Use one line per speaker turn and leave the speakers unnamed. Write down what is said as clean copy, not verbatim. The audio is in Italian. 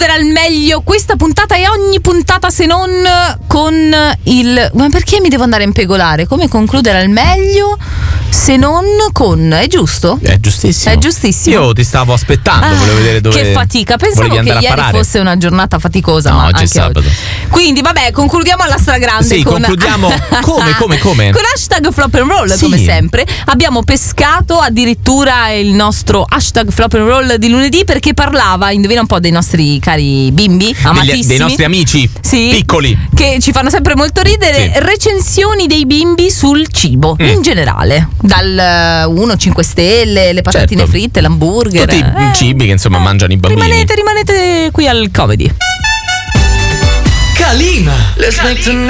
concludere al meglio questa puntata e ogni puntata, se non con il... Ma perché mi devo andare a impegolare? Come concludere al meglio se non con... È giusto?
È giustissimo.
È giustissimo.
Io ti stavo aspettando, volevo vedere dove...
Che fatica, pensavo che ieri fosse una giornata faticosa.
No,
ma
oggi è sabato.
Oggi. Quindi vabbè, concludiamo alla stragrande.
Sì, concludiamo come?
Con hashtag flop and roll,
sì.
come sempre. Abbiamo pescato addirittura il nostro hashtag flop and roll di lunedì, perché parlava, indovina un po', dei nostri cari bimbi amatissimi,
dei nostri amici piccoli,
che ci fanno sempre molto ridere. Recensioni dei bimbi sul cibo in generale, dal 1-5 stelle, le patatine fritte, l'hamburger,
tutti i cibi che insomma mangiano i bambini.
Rimanete qui al comedy.
Kalina, let's make tonight